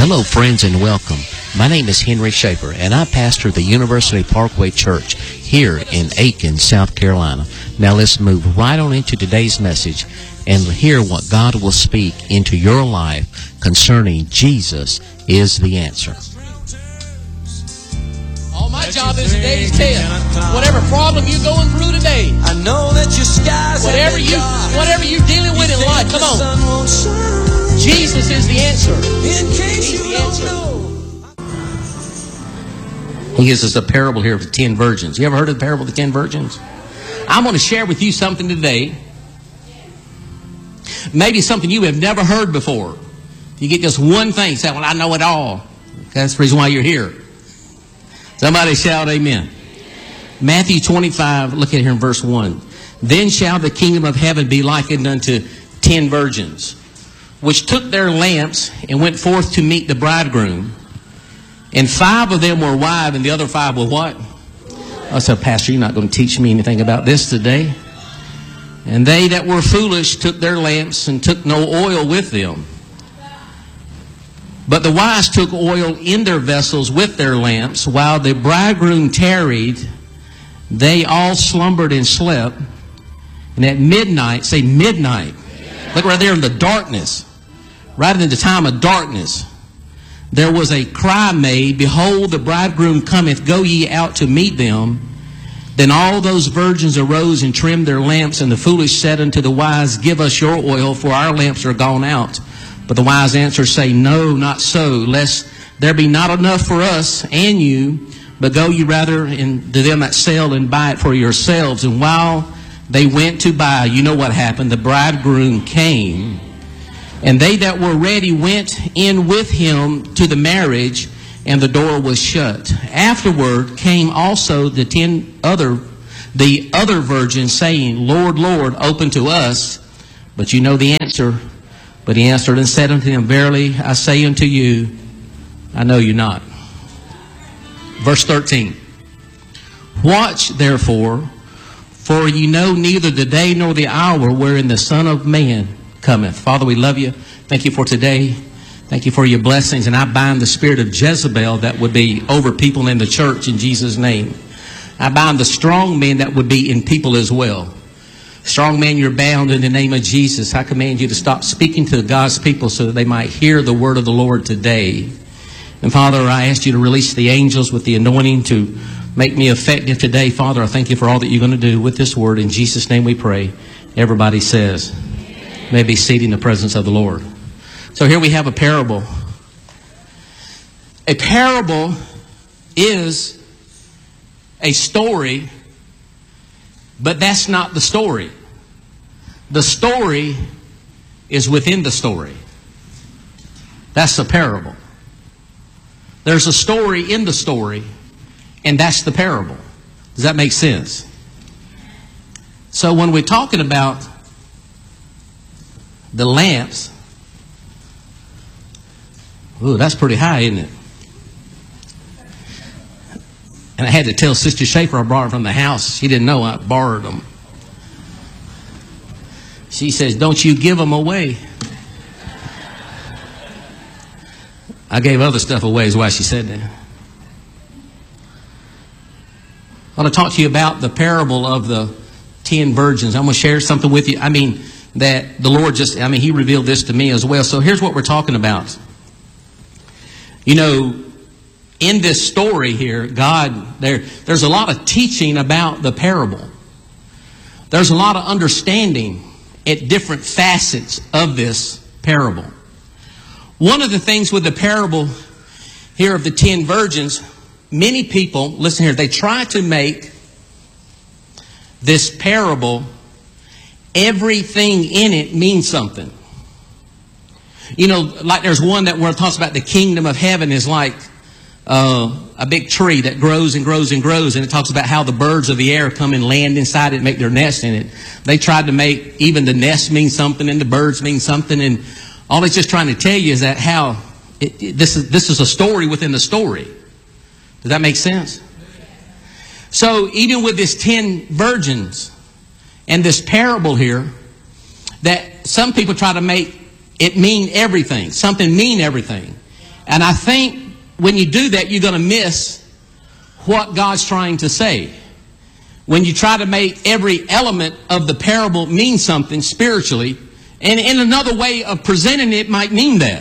Hello, friends, and welcome. My name is Henry Schaefer, and I pastor the University Parkway Church here in Aiken, South Carolina. Now let's move right on into today's message and hear what God will speak into your life concerning Jesus is the answer. All my job is today is tell whatever problem you're going through today. I know that your skies whatever you're dealing with in life, come on. Jesus is the answer. In case He's you the don't answer. know. He gives us a parable here of the 10 virgins. You ever heard of the parable of the 10 virgins? I'm going to share with you something today. Maybe something you have never heard before. You get just one thing, say, well, I know it all. That's the reason why you're here. Somebody shout amen. Matthew 25, look at here in verse 1. Then shall the kingdom of heaven be likened unto 10 virgins, which took their lamps and went forth to meet the bridegroom. And 5 of them were wise, and the other 5 were what? I said, Pastor, you're not going to teach me anything about this today. And they that were foolish took their lamps and took no oil with them. But the wise took oil in their vessels with their lamps. While the bridegroom tarried, they all slumbered and slept. And at midnight, say midnight. Look right there in the darkness. Right in the time of darkness. There was a cry made, Behold, the bridegroom cometh, go ye out to meet them. Then all those virgins arose and trimmed their lamps. And the foolish said unto the wise, Give us your oil, for our lamps are gone out. But the wise answer say, No, not so, lest there be not enough for us and you, but go ye rather to them that sell and buy it for yourselves. And while they went to buy, you know what happened. The bridegroom came, and they that were ready went in with him to the marriage, and the door was shut. Afterward came also the other virgins, saying, Lord, Lord, open to us. But you know the answer. But he answered and said unto them, Verily I say unto you, I know you not. Verse 13. Watch therefore, for ye know neither the day nor the hour wherein the Son of Man cometh. Father, we love you. Thank you for today. Thank you for your blessings. And I bind the spirit of Jezebel that would be over people in the church in Jesus' name. I bind the strong men that would be in people as well. Strong man, you're bound in the name of Jesus. I command you to stop speaking to God's people so that they might hear the word of the Lord today. And Father, I ask you to release the angels with the anointing to make me effective today. Father, I thank you for all that you're going to do with this word. In Jesus' name we pray. Everybody says, may be seated in the presence of the Lord. So here we have a parable. A parable is a story, but that's not the story. The story is within the story. That's a parable. There's a story in the story, and that's the parable. Does that make sense? So when we're talking about the lamps, ooh, that's pretty high, isn't it? And I had to tell Sister Schaefer I brought them from the house. She didn't know I borrowed them. She says, don't you give them away. I gave other stuff away is why she said that. I want to talk to you about the parable of the 10 virgins. I'm going to share something with you. That the Lord He revealed this to me as well. So here's what we're talking about. You know, in this story here, there's a lot of teaching about the parable. There's a lot of understanding at different facets of this parable. One of the things with the parable here of the 10 virgins, many people, listen here, they try to make this parable, everything in it means something. You know, like there's one where it talks about the kingdom of heaven is like a big tree that grows and grows and grows, and it talks about how the birds of the air come and land inside it and make their nest in it. They tried to make even the nest mean something and the birds mean something, and all it's just trying to tell you is that this is a story within the story. Does that make sense? So even with this 10 virgins and this parable here, that some people try to make it mean everything, something mean everything. And I think when you do that, you're going to miss what God's trying to say. When you try to make every element of the parable mean something spiritually, and in another way of presenting it might mean that.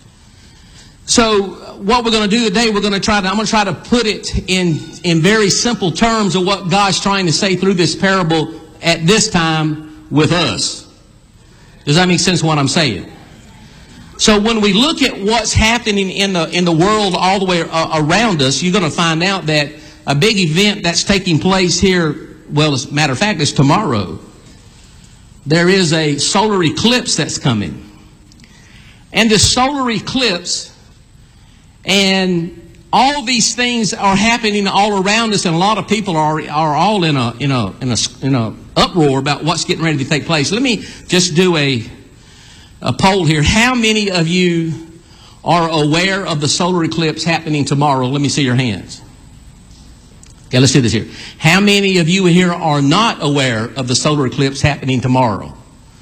So what we're going to do today, I'm going to try to put it in very simple terms of what God's trying to say through this parable at this time with us. Does that make sense what I'm saying? So when we look at what's happening in the world all the way around us, you're going to find out that a big event that's taking place here, well, as a matter of fact, it's tomorrow. There is a solar eclipse that's coming. And this solar eclipse and all these things are happening all around us, and a lot of people are all in a uproar about what's getting ready to take place. Let me just do a poll here. How many of you are aware of the solar eclipse happening tomorrow? Let me see your hands. Okay, let's do this here. How many of you here are not aware of the solar eclipse happening tomorrow?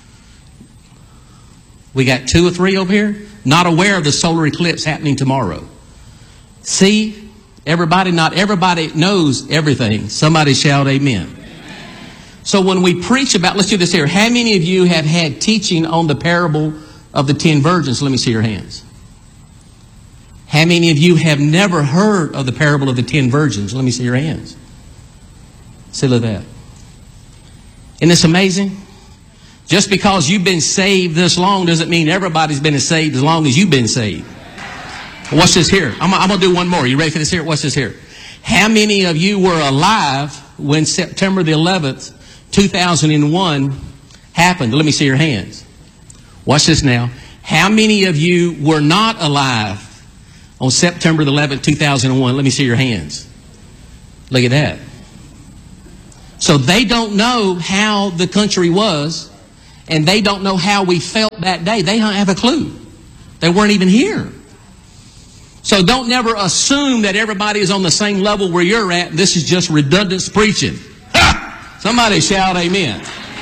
We got 2 or 3 over here not aware of the solar eclipse happening tomorrow. See, not everybody knows everything. Somebody shout amen. So when we preach about, let's do this here. How many of you have had teaching on the parable of the 10 virgins? Let me see your hands. How many of you have never heard of the parable of the 10 virgins? Let me see your hands. See, look at that. Isn't this amazing? Just because you've been saved this long doesn't mean everybody's been saved as long as you've been saved. Watch this here. I'm going to do one more. You ready for this here? Watch this here. How many of you were alive when September the 11th, 2001 happened? Let me see your hands. Watch this now. How many of you were not alive on September the 11th, 2001? Let me see your hands. Look at that. So they don't know how the country was, and they don't know how we felt that day. They don't have a clue. They weren't even here. So don't never assume that everybody is on the same level where you're at. This is just redundant preaching. Ha! Somebody shout amen.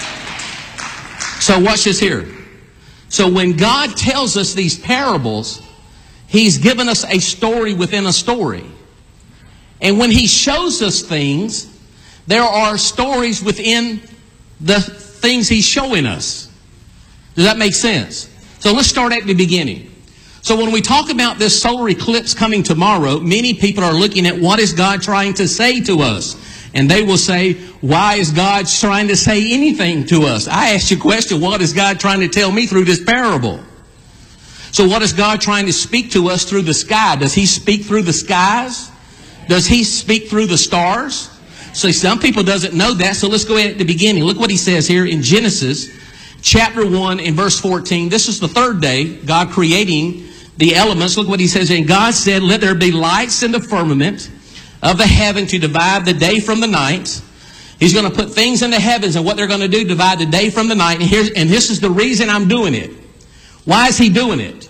So watch this here. So when God tells us these parables, He's given us a story within a story. And when He shows us things, there are stories within the things He's showing us. Does that make sense? So let's start at the beginning. So when we talk about this solar eclipse coming tomorrow, many people are looking at what is God trying to say to us. And they will say, why is God trying to say anything to us? I asked you a question, what is God trying to tell me through this parable? So what is God trying to speak to us through the sky? Does He speak through the skies? Does He speak through the stars? So some people doesn't know that, so let's go ahead at the beginning. Look what He says here in Genesis chapter 1 and verse 14. This is the third day, God creating the elements. Look what He says. And God said, let there be lights in the firmament of the heaven to divide the day from the night. He's going to put things in the heavens, and what they're going to do, divide the day from the night. And this is the reason I'm doing it. Why is He doing it?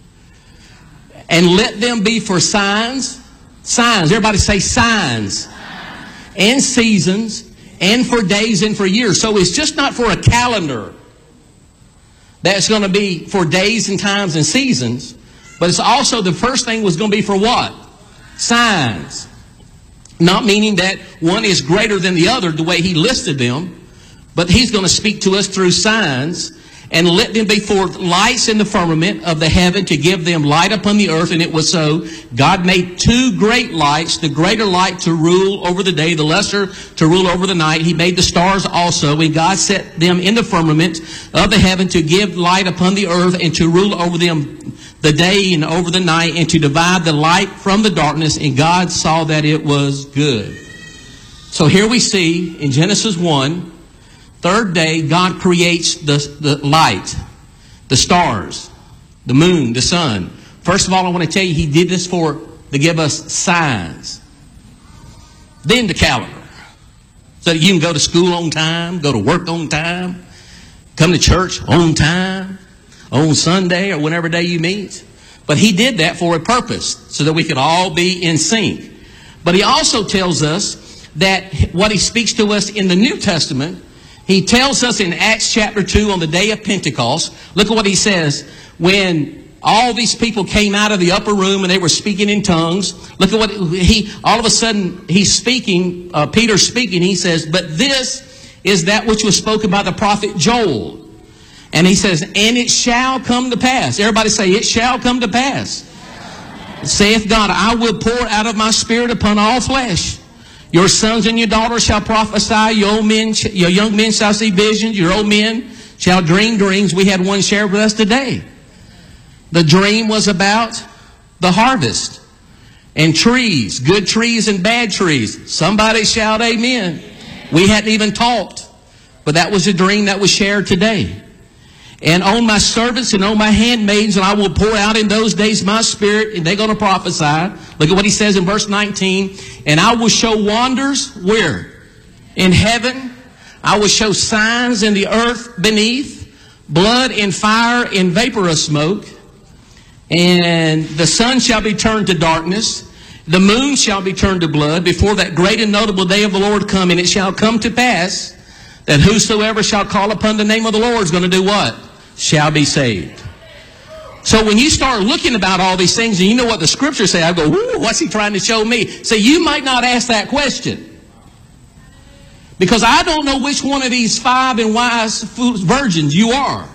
And let them be for signs. Signs. Everybody say signs. And seasons. And for days and for years. So it's just not for a calendar. That's going to be for days and times and seasons. But it's also, the first thing was going to be for what? Signs. Not meaning that one is greater than the other the way He listed them. But He's going to speak to us through signs. And let them be for lights in the firmament of the heaven to give them light upon the earth. And it was so. God made 2 great lights, the greater light to rule over the day, the lesser to rule over the night. He made the stars also. And God set them in the firmament of the heaven to give light upon the earth and to rule over them the day and over the night and to divide the light from the darkness. And God saw that it was good. So here we see in Genesis 1, third day, God creates the light, the stars, the moon, the sun. First of all, I want to tell you, He did this to give us signs. Then the calendar. So that you can go to school on time, go to work on time, come to church on time, on Sunday or whenever day you meet. But He did that for a purpose, so that we could all be in sync. But He also tells us that what He speaks to us in the New Testament, He tells us in Acts chapter 2 on the day of Pentecost, look at what He says. When all these people came out of the upper room and they were speaking in tongues. Look at what all of a sudden he's speaking, Peter's speaking. He says, but this is that which was spoken by the prophet Joel. And he says, and it shall come to pass. Everybody say, it shall come to pass. Saith God, I will pour out of my spirit upon all flesh. Your sons and your daughters shall prophesy. Your young men shall see visions. Your old men shall dream dreams. We had one shared with us today. The dream was about the harvest and trees, good trees and bad trees. Somebody shout amen. We hadn't even talked, but that was a dream that was shared today. And on my servants and on my handmaids, and I will pour out in those days my spirit, and they're going to prophesy. Look at what he says in verse 19. And I will show wonders where? In heaven. I will show signs in the earth beneath, blood and fire and vapor of smoke. And the sun shall be turned to darkness. The moon shall be turned to blood before that great and notable day of the Lord come. And it shall come to pass that whosoever shall call upon the name of the Lord is going to do what? Shall be saved. So when you start looking about all these things and you know what the scriptures say, I go, whoo, what's he trying to show me? So you might not ask that question. Because I don't know which one of these 5 and wise virgins you are.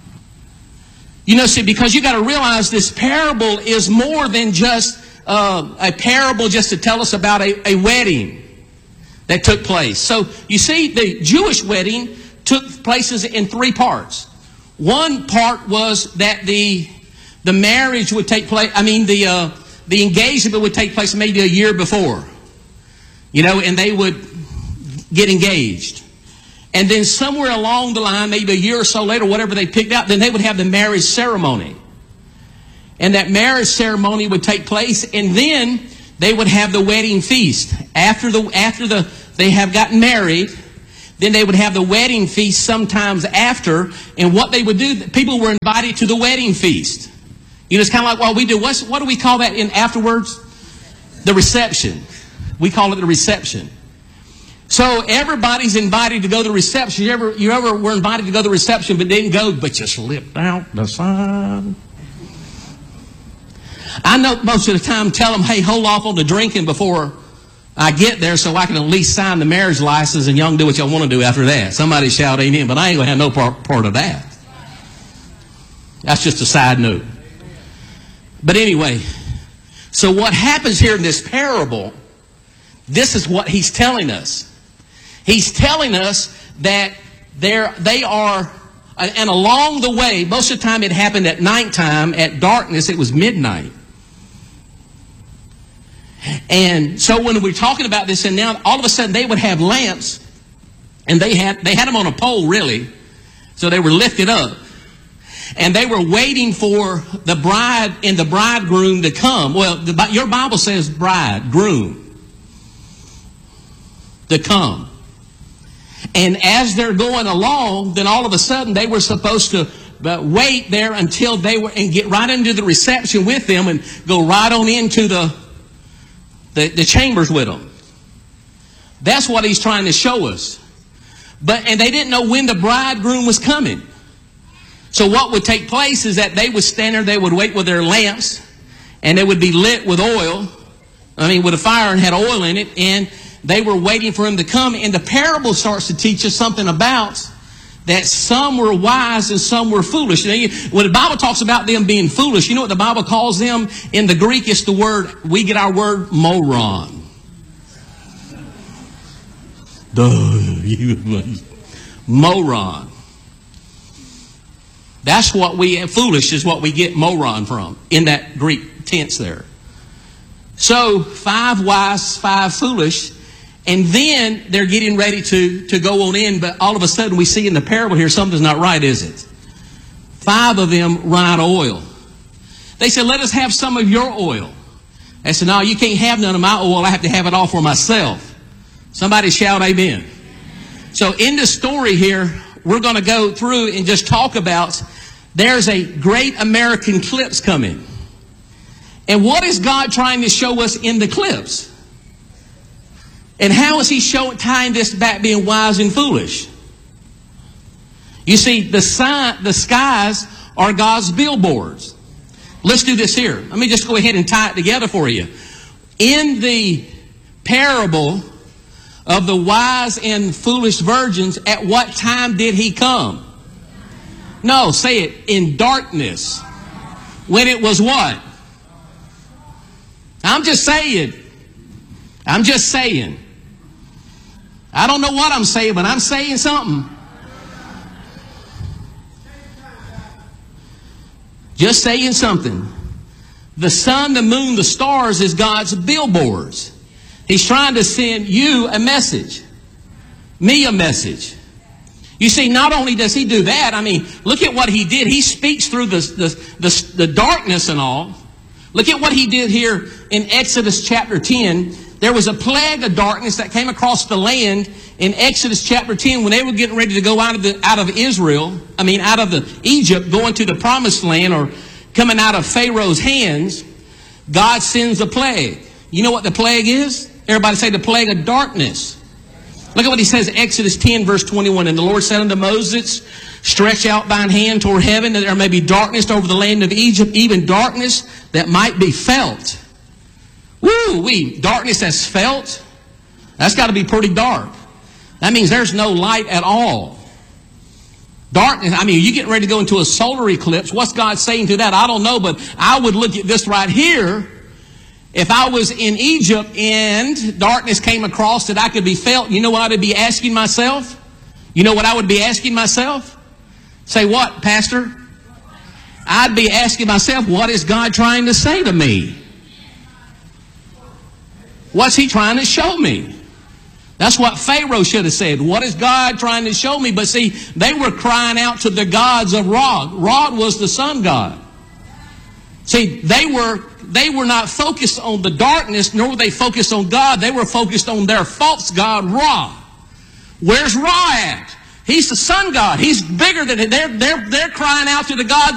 You know, see, because you got to realize this parable is more than just a parable just to tell us about a wedding that took place. So you see, the Jewish wedding took places in 3 parts. One part was that the marriage would take place. I mean, the engagement would take place maybe a year before, you know, and they would get engaged. And then somewhere along the line, maybe a year or so later, whatever they picked out, then they would have the marriage ceremony. And that marriage ceremony would take place, and then they would have the wedding feast. After they have gotten married, then they would have the wedding feast sometimes after. And what they would do, people were invited to the wedding feast. You know, it's kind of like what we do. What do we call that in afterwards? The reception. We call it the reception. So everybody's invited to go to the reception. You ever were invited to go to the reception but didn't go, but you slipped out the side? I know most of the time tell them, hey, hold off on the drinking before I get there so I can at least sign the marriage license and y'all can do what y'all want to do after that. Somebody shout amen, but I ain't going to have no part of that. That's just a side note. But anyway, so what happens here in this parable, this is what he's telling us. He's telling us that they are, and along the way, most of the time it happened at nighttime, at darkness, it was midnight. And so when we're talking about this, and now all of a sudden they would have lamps, and they had them on a pole, really. So they were lifted up. And they were waiting for the bride and the bridegroom to come. Well, your Bible says bridegroom to come. And as they're going along, then all of a sudden they were supposed to wait there until they were, and get right into the reception with them and go right on into the chambers with them. That's what he's trying to show us. And they didn't know when the bridegroom was coming. So what would take place is that they would stand there, they would wait with their lamps, and they would be lit with oil. With a fire and had oil in it, and they were waiting for him to come. And the parable starts to teach us something about that some were wise and some were foolish. When the Bible talks about them being foolish, you know what the Bible calls them? In the Greek, it's the word, we get our word moron. Moron. That's what foolish is what we get moron from, in that Greek tense there. So, 5 wise, 5 foolish. And then they're getting ready to go on in, but all of a sudden we see in the parable here something's not right, is it? 5 of them run out of oil. They said, let us have some of your oil. They said, no, you can't have none of my oil. I have to have it all for myself. Somebody shout amen. So in the story here, we're going to go through and just talk about there's a great American eclipse coming. And what is God trying to show us in the eclipse? And how is he tying this back being wise and foolish? You see, the skies are God's billboards. Let's do this here. Let me just go ahead and tie it together for you. In the parable of the wise and foolish virgins, at what time did he come? No, say it. In darkness. When it was what? I'm just saying. I'm just saying. I don't know what I'm saying, but I'm saying something. Just saying something. The sun, the moon, the stars is God's billboards. He's trying to send you a message. Me a message. You see, not only does he do that, I mean, look at what he did. He speaks through the darkness and all. Look at what he did here in Exodus chapter 10. There was a plague of darkness that came across the land in Exodus chapter 10 when they were getting ready to go out of Egypt, going to the promised land or coming out of Pharaoh's hands. God sends a plague. You know what the plague is? Everybody say the plague of darkness. Look at what he says, Exodus 10, verse 21. And the Lord said unto Moses, stretch out thine hand toward heaven, that there may be darkness over the land of Egypt, even darkness that might be felt. Woo-wee, darkness that's felt? That's got to be pretty dark. That means there's no light at all. Darkness, I mean, you getting ready to go into a solar eclipse. What's God saying to that? I don't know, but I would look at this right here. If I was in Egypt and darkness came across that I could be felt, you know what I would be asking myself? You know what I would be asking myself? Say what, Pastor? I'd be asking myself, what is God trying to say to me? What's he trying to show me? That's what Pharaoh should have said. What is God trying to show me? But see, they were crying out to the gods of Ra. Ra was the sun god. See, they were not focused on the darkness, nor were they focused on God. They were focused on their false god, Ra. Where's Ra at? He's the sun god. He's bigger than it. They're crying out to the gods